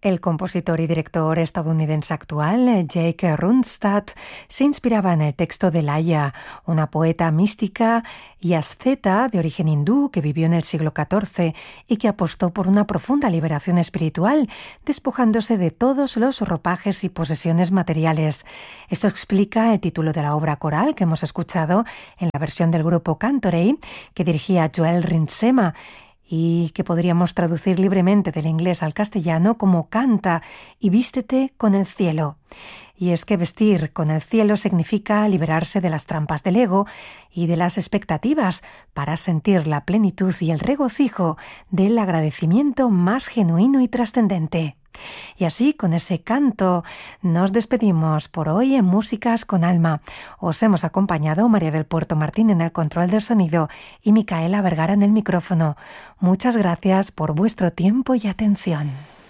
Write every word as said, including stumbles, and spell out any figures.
El compositor y director estadounidense actual, Jake Ronstadt, se inspiraba en el texto de Laia, una poeta mística y asceta de origen hindú que vivió en el siglo catorce y que apostó por una profunda liberación espiritual, despojándose de todos los ropajes y posesiones materiales. Esto explica el título de la obra coral que hemos escuchado en la versión del grupo Cantorei, que dirigía Joel Rinsema, y que podríamos traducir libremente del inglés al castellano como canta y vístete con el cielo. Y es que vestir con el cielo significa liberarse de las trampas del ego y de las expectativas para sentir la plenitud y el regocijo del agradecimiento más genuino y trascendente. Y así, con ese canto, nos despedimos por hoy en Músicas con Alma. Os hemos acompañado María del Puerto Martín en el control del sonido y Micaela Vergara en el micrófono. Muchas gracias por vuestro tiempo y atención.